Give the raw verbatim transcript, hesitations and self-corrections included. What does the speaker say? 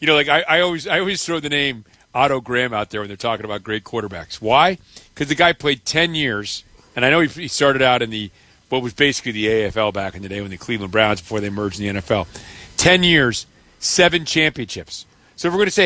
you know, like I, I always I always throw the name Otto Graham out there when they're talking about great quarterbacks. Why? Because the guy played ten years, and I know he, he started out in the what was basically the A F L back in the day when the Cleveland Browns before they merged in the N F L. Ten years, seven championships. So if we're going to say